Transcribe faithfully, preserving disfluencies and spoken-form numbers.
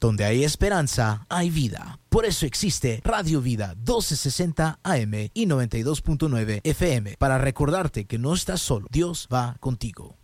Donde hay esperanza, hay vida. Por eso existe Radio Vida doce sesenta A M y noventa y dos punto nueve F M, para recordarte que no estás solo. Dios va contigo.